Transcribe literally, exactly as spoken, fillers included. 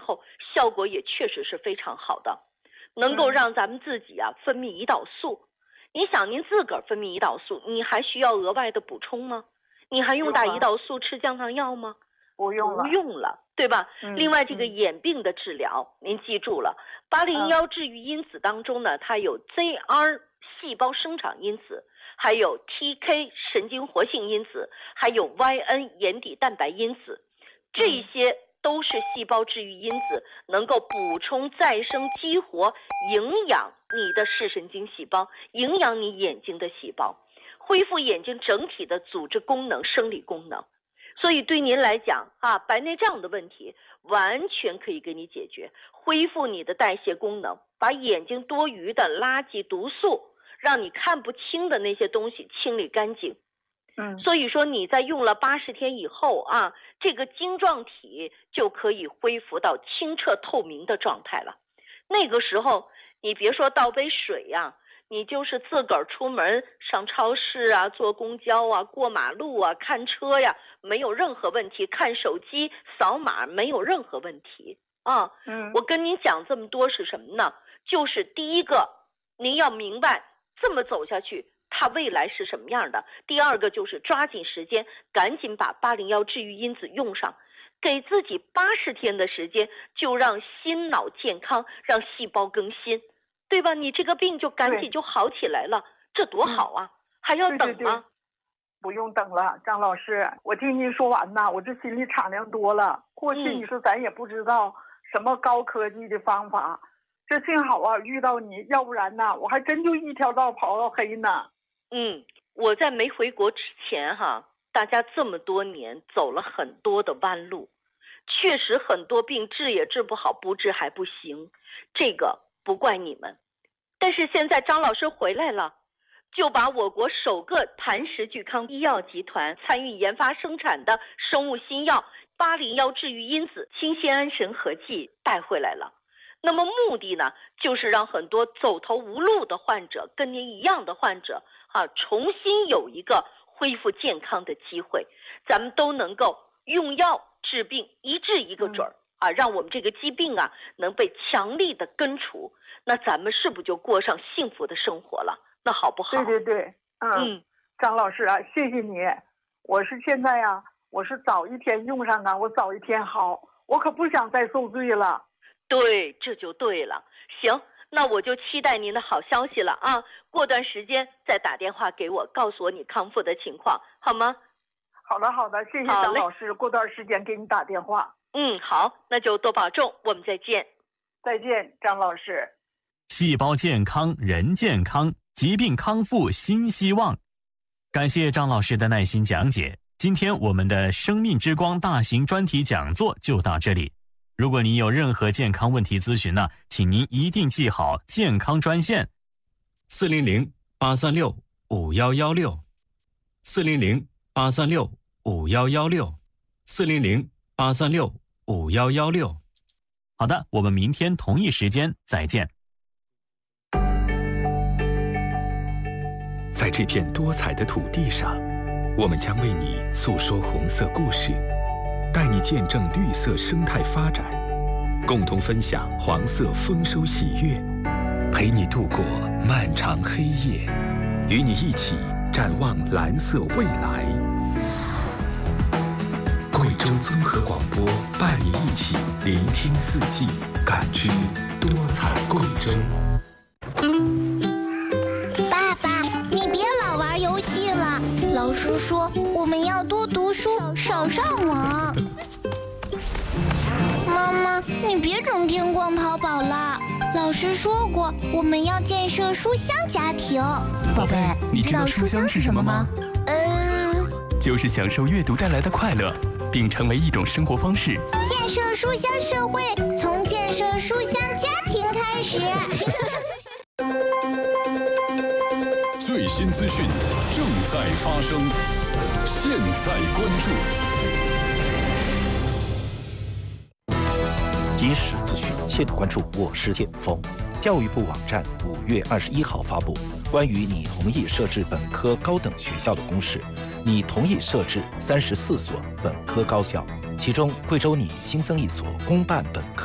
后，效果也确实是非常好的，能够让咱们自己啊分泌胰岛素。你想您自个儿分泌胰岛素，你还需要额外的补充吗？你还用打胰岛素吃降糖药吗？ 不用了， 不用了，对吧？ 嗯、 另外，这个眼病的治疗，嗯、您记住了，八零一治愈因子当中呢，它有 Z R 细胞生长因子，还有 T K 神经活性因子，还有 Y N 眼底蛋白因子，这些都是细胞治愈因子，能够补充、再生、激活、营养你的视神经细胞，营养你眼睛的细胞，恢复眼睛整体的组织功能、生理功能。所以对您来讲啊，白内障的问题完全可以给你解决，恢复你的代谢功能，把眼睛多余的垃圾毒素，让你看不清的那些东西清理干净。 嗯， 所以说你在用了八十天以后啊，这个晶状体就可以恢复到清澈透明的状态了。那个时候你别说倒杯水呀、啊，你就是自个儿出门上超市啊，坐公交啊，过马路啊，看车呀，没有任何问题，看手机扫码没有任何问题啊。 嗯， 我跟您讲这么多是什么呢？就是第一个，您要明白这么走下去它未来是什么样的。第二个就是抓紧时间，赶紧把八零一治愈因子用上，给自己八十天的时间，就让心脑健康，让细胞更新，对吧？你这个病就赶紧就好起来了，这多好啊！嗯、还要等吗？ 对对对，不用等了，张老师，我听您说完呐，我这心里敞亮多了。过去你说咱也不知道什么高科技的方法，嗯、这幸好啊遇到你，要不然呐，我还真就一条道跑到黑呢。 嗯，我在没回国之前哈，大家这么多年走了很多的弯路，确实很多病治也治不好，不治还不行，这个不怪你们。但是现在张老师回来了，就把我国首个磐石聚康医药集团参与研发生产的生物新药八零一治愈因子清酰胺神合剂带回来了。那么目的呢，就是让很多走投无路的患者，跟您一样的患者啊，重新有一个恢复健康的机会，咱们都能够用药治病，一治一个准儿啊，让我们这个疾病啊能被强力的根除，那咱们是不是就过上幸福的生活了？那好不好？ 对对对，嗯，嗯张老师啊，谢谢你。我是现在呀、啊，我是早一天用上啊，我早一天好，我可不想再受罪了。 对，这就对了。行，那我就期待您的好消息了啊！过段时间再打电话给我，告诉我你康复的情况，好吗？ 好的，好的，谢谢张老师。过段时间给你打电话。 嗯，好，那就多保重，我们再见。 再见，张老师。 细胞健康，人健康，疾病康复新希望。感谢张老师的耐心讲解。今天我们的生命之光大型专题讲座就到这里。如果您有任何健康问题咨询呢，请您一定记好健康专线四零零八三六五幺幺六四零零八三六五幺幺六四零零八三六五幺幺六。 好的，我们明天同一时间再见。 在这片多彩的土地上，我们将为你诉说红色故事，带你见证绿色生态发展，共同分享黄色丰收喜悦，陪你度过漫长黑夜，与你一起展望蓝色未来。贵州综合广播伴你一起聆听四季，感知多彩贵州。 爸爸，你别老玩游戏了，老师说我们要多读书，少上网。妈妈，你别整天逛淘宝了，老师说过我们要建设书香家庭。 宝贝，你知道书香是什么吗？ 呃， 就是享受阅读带来的快乐，并成为一种生活方式。 建设书香社会，从建设书香家庭开始。 最新资讯正在发生，现在关注。 即时资讯，切度关注。我是剑锋。教育部网站五月二十一号发布关于拟同意设置本科高等学校的公示，拟同意设置三十四所本科高校，其中贵州拟新增一所公办本科